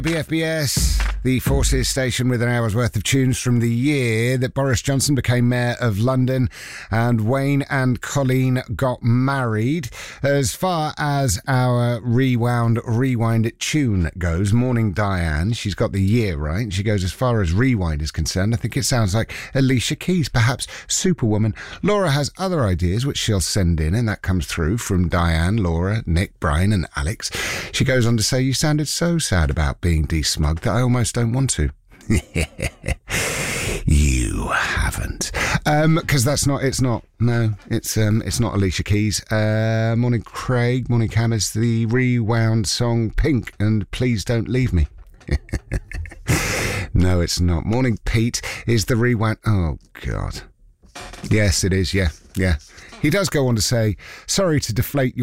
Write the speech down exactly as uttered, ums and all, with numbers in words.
B F B S, the Forces station with an hour's worth of tunes from the year that Boris Johnson became Mayor of London and Wayne and Colleen got married. As far as our rewound, rewind tune goes, Morning Diane, she's got the year right. She goes, as far as rewind is concerned, I think it sounds like Alicia Keys, perhaps Superwoman. Laura has other ideas which she'll send in, and that comes through from Diane, Laura, Nick, Brian and Alex. She goes on to say, you sounded so sad about being de-smugged that I almost don't want to. You haven't. Um, because that's not, it's not, no, it's um, it's not Alicia Keys. Uh, morning Craig, morning Cam, is the rewound song Pink and Please Don't Leave Me. No, it's not. Morning Pete is the rewound, oh God. Yes, it is, yeah, yeah. He does go on to say, sorry to deflate your